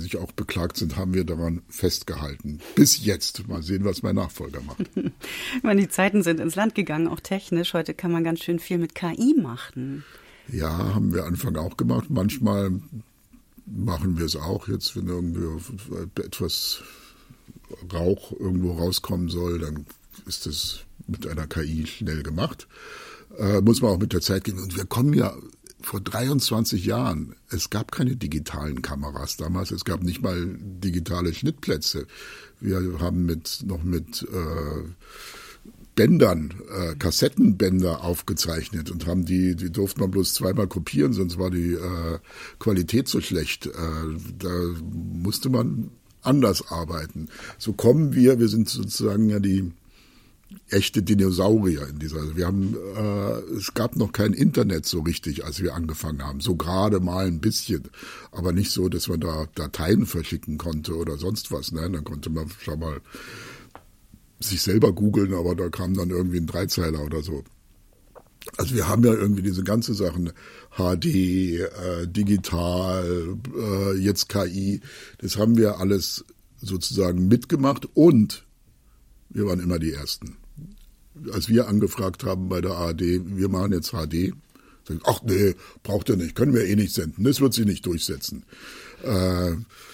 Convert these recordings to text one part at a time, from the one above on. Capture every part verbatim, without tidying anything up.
sich auch beklagt sind, haben wir daran festgehalten. Bis jetzt. Mal sehen, was mein Nachfolger macht. Ich meine, die Zeiten sind ins Land gegangen, auch technisch. Heute kann man ganz schön viel mit K I machen. Ja, haben wir Anfang auch gemacht. Manchmal machen wir es auch. Jetzt, wenn irgendwie etwas Rauch irgendwo rauskommen soll, dann ist das mit einer K I schnell gemacht. Äh, muss man auch mit der Zeit gehen. Und wir kommen ja vor dreiundzwanzig Jahren, es gab keine digitalen Kameras damals, es gab nicht mal digitale Schnittplätze. Wir haben mit noch mit äh, Bändern, äh, Kassettenbänder aufgezeichnet und haben die, die durfte man bloß zweimal kopieren, sonst war die äh, Qualität so schlecht. Äh, da musste man anders arbeiten. So kommen wir, wir sind sozusagen ja die echte Dinosaurier in dieser. Also wir haben, äh, es gab noch kein Internet so richtig, als wir angefangen haben. So gerade mal ein bisschen, aber nicht so, dass man da Dateien verschicken konnte oder sonst was. Nein, dann konnte man schon mal sich selber googeln, aber da kam dann irgendwie ein Dreizeiler oder so. Also wir haben ja irgendwie diese ganze Sachen, H D, äh, digital, äh, jetzt K I, das haben wir alles sozusagen mitgemacht und wir waren immer die Ersten. Als wir angefragt haben bei der A R D, wir machen jetzt H D, sagen, ach nee, braucht ihr nicht, können wir eh nicht senden, das wird sich nicht durchsetzen. Äh,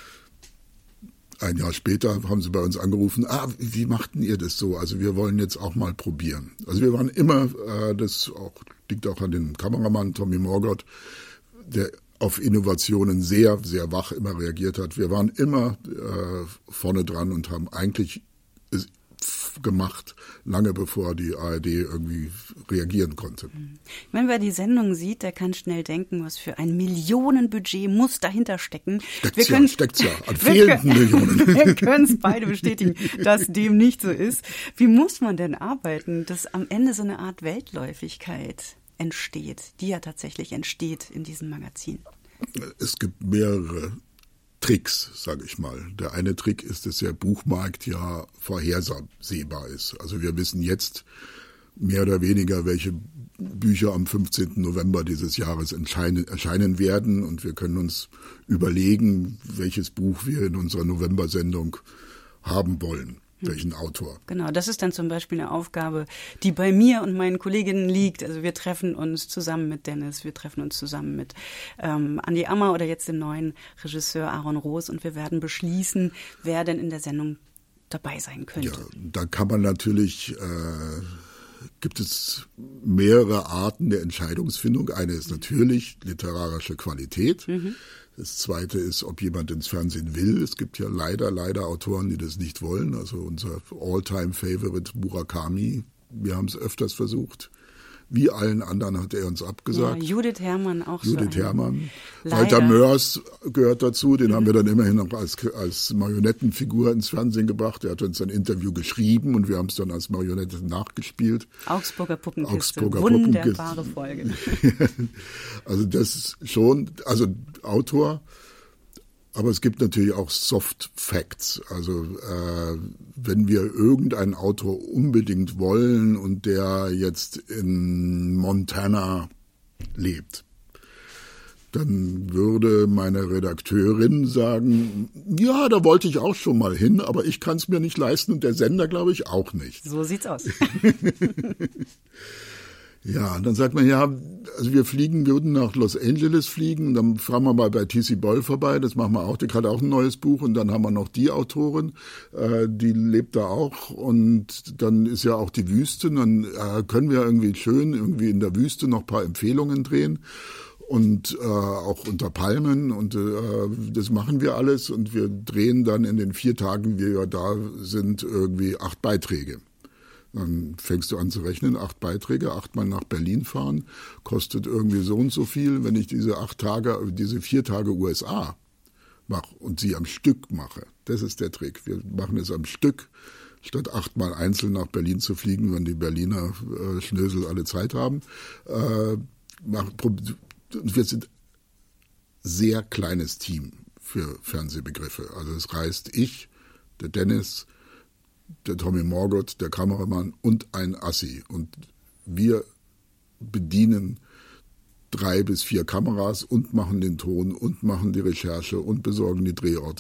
ein Jahr später haben sie bei uns angerufen, ah, wie machten ihr das so? Also wir wollen jetzt auch mal probieren. Also wir waren immer, äh, das auch, liegt auch an dem Kameramann Tommy Morgott, der auf Innovationen sehr, sehr wach immer reagiert hat. Wir waren immer äh, vorne dran und haben eigentlich gemacht, lange bevor die A R D irgendwie reagieren konnte. Wenn wer die Sendung sieht, der kann schnell denken, was für ein Millionenbudget muss dahinter stecken. Steckt's ja, steckt's ja, an fehlenden Millionen. Wir können es beide bestätigen, dass dem nicht so ist. Wie muss man denn arbeiten, dass am Ende so eine Art Weltläufigkeit entsteht, die ja tatsächlich entsteht in diesem Magazin? Es gibt mehrere Tricks, sage ich mal. Der eine Trick ist, dass der Buchmarkt ja vorhersehbar ist. Also wir wissen jetzt mehr oder weniger, welche Bücher am fünfzehnten November dieses Jahres erscheinen, erscheinen werden und wir können uns überlegen, welches Buch wir in unserer November-Sendung haben wollen. Welchen Autor. Genau, das ist dann zum Beispiel eine Aufgabe, die bei mir und meinen Kolleginnen liegt. Also wir treffen uns zusammen mit Dennis, wir treffen uns zusammen mit ähm, Andi Ammer oder jetzt dem neuen Regisseur Aaron Roos und wir werden beschließen, wer denn in der Sendung dabei sein könnte. Ja, da kann man natürlich, äh, gibt es mehrere Arten der Entscheidungsfindung. Eine ist natürlich literarische Qualität. Mhm. Das Zweite ist, ob jemand ins Fernsehen will. Es gibt ja leider, leider Autoren, die das nicht wollen. Also unser All-Time-Favorite Murakami, wir haben es öfters versucht. Wie allen anderen hat er uns abgesagt. Ja, Judith Herrmann auch Judith so. Herrmann. Leider. Walter Mörs gehört dazu. Den mhm. haben wir dann immerhin noch als, als Marionettenfigur ins Fernsehen gebracht. Er hat uns ein Interview geschrieben und wir haben es dann als Marionette nachgespielt. Augsburger Puppenkiste. Augsburger Wunderbare Puppenkiste. Folge. Also das ist schon, also Autor. Aber es gibt natürlich auch Soft Facts. Also äh, wenn wir irgendeinen Autor unbedingt wollen und der jetzt in Montana lebt, dann würde meine Redakteurin sagen, ja, da wollte ich auch schon mal hin, aber ich kann es mir nicht leisten und der Sender, glaube ich, auch nicht. So sieht's aus. Ja, dann sagt man, ja, also wir fliegen, würden nach Los Angeles fliegen, dann fahren wir mal bei T C Boyle vorbei, das machen wir auch, der hat auch ein neues Buch und dann haben wir noch die Autorin, äh, die lebt da auch und dann ist ja auch die Wüste, dann äh, können wir irgendwie schön irgendwie in der Wüste noch ein paar Empfehlungen drehen und äh, auch unter Palmen und äh, das machen wir alles und wir drehen dann in den vier Tagen, wie wir da sind, irgendwie acht Beiträge. Dann fängst du an zu rechnen, acht Beiträge, achtmal nach Berlin fahren, kostet irgendwie so und so viel. Wenn ich diese acht Tage, diese vier Tage U S A mache und sie am Stück mache, das ist der Trick. Wir machen es am Stück, statt achtmal einzeln nach Berlin zu fliegen, wenn die Berliner äh, Schnösel alle Zeit haben. Äh, mach, wir sind sehr kleines Team für Fernsehbegriffe. Also es reist ich, der Dennis, der Tommy Morgott, der Kameramann und ein Assi. Und wir bedienen drei bis vier Kameras und machen den Ton und machen die Recherche und besorgen die Drehorte.